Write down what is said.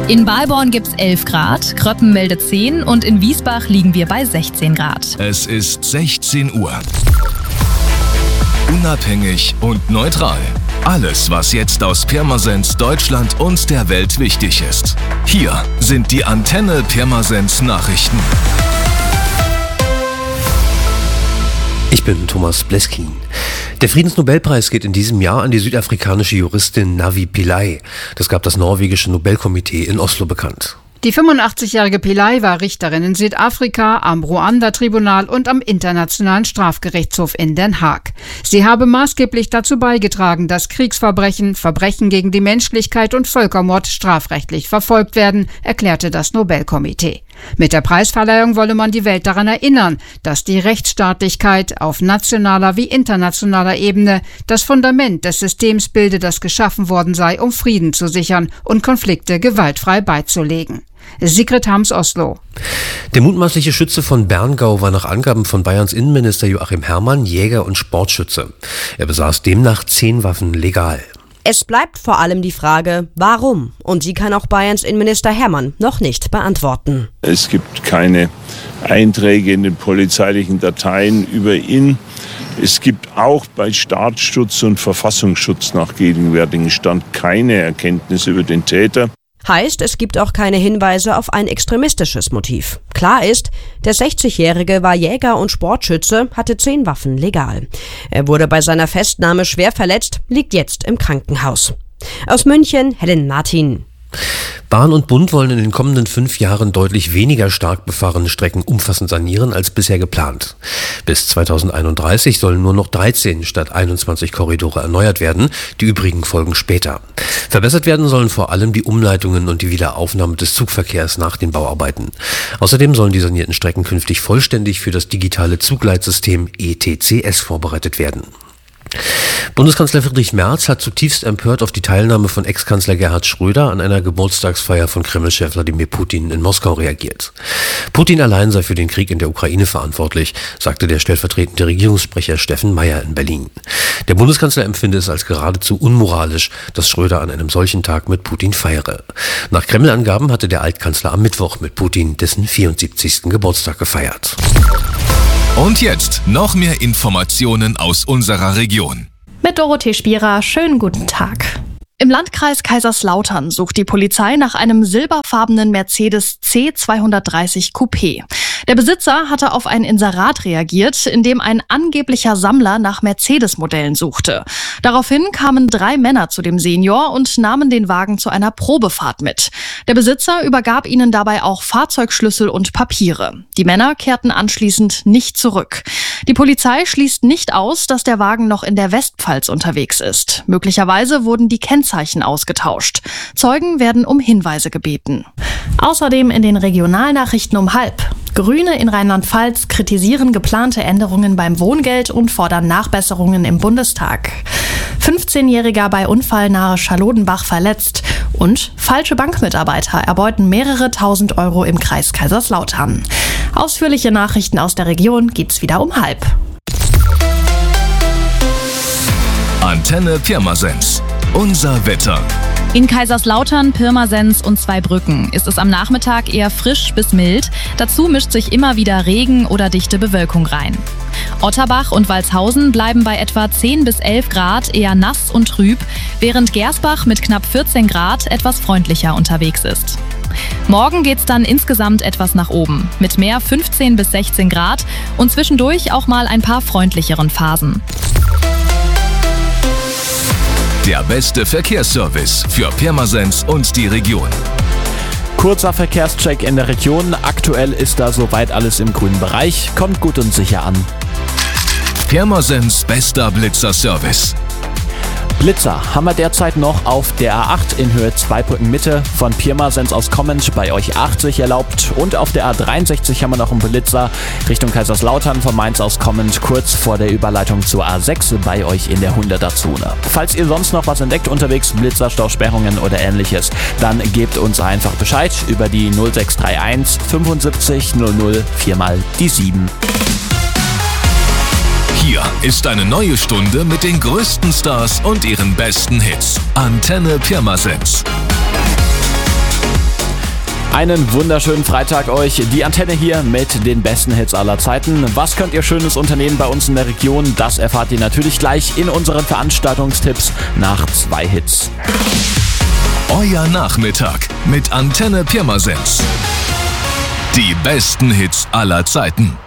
In Balborn gibt's 11 Grad, Kröppen meldet 10 und in Wiesbach liegen wir bei 16 Grad. Es ist 16 Uhr. Unabhängig und neutral. Alles, was jetzt aus Pirmasens, Deutschland und der Welt wichtig ist. Hier sind die Antenne Pirmasens Nachrichten. Ich bin Thomas Bleskin. Der Friedensnobelpreis geht in diesem Jahr an die südafrikanische Juristin Navi Pillay. Das gab das norwegische Nobelkomitee in Oslo bekannt. Die 85-jährige Pillay war Richterin in Südafrika, am Ruanda-Tribunal und am Internationalen Strafgerichtshof in Den Haag. Sie habe maßgeblich dazu beigetragen, dass Kriegsverbrechen, Verbrechen gegen die Menschlichkeit und Völkermord strafrechtlich verfolgt werden, erklärte das Nobelkomitee. Mit der Preisverleihung wolle man die Welt daran erinnern, dass die Rechtsstaatlichkeit auf nationaler wie internationaler Ebene das Fundament des Systems bilde, das geschaffen worden sei, um Frieden zu sichern und Konflikte gewaltfrei beizulegen. Sigrid Harms, Oslo. Der mutmaßliche Schütze von Berngau war nach Angaben von Bayerns Innenminister Joachim Herrmann Jäger und Sportschütze. Er besaß demnach 10 Waffen legal. Es bleibt vor allem die Frage, warum? Und die kann auch Bayerns Innenminister Herrmann noch nicht beantworten. Es gibt keine Einträge in den polizeilichen Dateien über ihn. Es gibt auch bei Staatsschutz und Verfassungsschutz nach gegenwärtigem Stand keine Erkenntnisse über den Täter. Heißt, es gibt auch keine Hinweise auf ein extremistisches Motiv. Klar ist, der 60-Jährige war Jäger und Sportschütze, hatte 10 Waffen legal. Er wurde bei seiner Festnahme schwer verletzt, liegt jetzt im Krankenhaus. Aus München, Helen Martin. Bahn und Bund wollen in den kommenden 5 Jahren deutlich weniger stark befahrene Strecken umfassend sanieren als bisher geplant. Bis 2031 sollen nur noch 13 statt 21 Korridore erneuert werden, die übrigen folgen später. Verbessert werden sollen vor allem die Umleitungen und die Wiederaufnahme des Zugverkehrs nach den Bauarbeiten. Außerdem sollen die sanierten Strecken künftig vollständig für das digitale Zugleitsystem ETCS vorbereitet werden. Bundeskanzler Friedrich Merz hat zutiefst empört auf die Teilnahme von Ex-Kanzler Gerhard Schröder an einer Geburtstagsfeier von Kreml-Chef Wladimir Putin in Moskau reagiert. Putin allein sei für den Krieg in der Ukraine verantwortlich, sagte der stellvertretende Regierungssprecher Steffen Meyer in Berlin. Der Bundeskanzler empfinde es als geradezu unmoralisch, dass Schröder an einem solchen Tag mit Putin feiere. Nach Kreml-Angaben hatte der Altkanzler am Mittwoch mit Putin dessen 74. Geburtstag gefeiert. Und jetzt noch mehr Informationen aus unserer Region. Mit Dorothee Spierer, schönen guten Tag. Im Landkreis Kaiserslautern sucht die Polizei nach einem silberfarbenen Mercedes C230 Coupé. Der Besitzer hatte auf ein Inserat reagiert, in dem ein angeblicher Sammler nach Mercedes-Modellen suchte. Daraufhin kamen 3 Männer zu dem Senior und nahmen den Wagen zu einer Probefahrt mit. Der Besitzer übergab ihnen dabei auch Fahrzeugschlüssel und Papiere. Die Männer kehrten anschließend nicht zurück. Die Polizei schließt nicht aus, dass der Wagen noch in der Westpfalz unterwegs ist. Möglicherweise wurden die Kennzeichen ausgetauscht. Zeugen werden um Hinweise gebeten. Außerdem in den Regionalnachrichten um 12:30. Grüne in Rheinland-Pfalz kritisieren geplante Änderungen beim Wohngeld und fordern Nachbesserungen im Bundestag. 15-Jähriger bei Unfall nahe Schalodenbach verletzt und falsche Bankmitarbeiter erbeuten mehrere 1.000 Euro im Kreis Kaiserslautern. Ausführliche Nachrichten aus der Region gibt's wieder um 12:30. Antenne Pirmasens. Unser Wetter. In Kaiserslautern, Pirmasens und Zweibrücken ist es am Nachmittag eher frisch bis mild. Dazu mischt sich immer wieder Regen oder dichte Bewölkung rein. Otterbach und Walshausen bleiben bei etwa 10 bis 11 Grad eher nass und trüb, während Gersbach mit knapp 14 Grad etwas freundlicher unterwegs ist. Morgen geht's dann insgesamt etwas nach oben, mit mehr 15 bis 16 Grad und zwischendurch auch mal ein paar freundlicheren Phasen. Der beste Verkehrsservice für Pirmasens und die Region. Kurzer Verkehrscheck in der Region. Aktuell ist da soweit alles im grünen Bereich. Kommt gut und sicher an. Pirmasens bester Blitzer-Service. Blitzer haben wir derzeit noch auf der A8 in Höhe Zweibrücken Mitte von Pirmasens aus kommend bei euch 80 erlaubt und auf der A63 haben wir noch einen Blitzer Richtung Kaiserslautern von Mainz aus kommend kurz vor der Überleitung zur A6 bei euch in der 100er-Zone. Falls ihr sonst noch was entdeckt unterwegs, Blitzer, Stausperrungen oder ähnliches, dann gebt uns einfach Bescheid über die 0631 75 00 4 mal die 7. Hier ist eine neue Stunde mit den größten Stars und ihren besten Hits. Antenne Pirmasens. Einen wunderschönen Freitag euch. Die Antenne hier mit den besten Hits aller Zeiten. Was könnt ihr Schönes unternehmen bei uns in der Region? Das erfahrt ihr natürlich gleich in unseren Veranstaltungstipps nach 2 Hits. Euer Nachmittag mit Antenne Pirmasens. Die besten Hits aller Zeiten.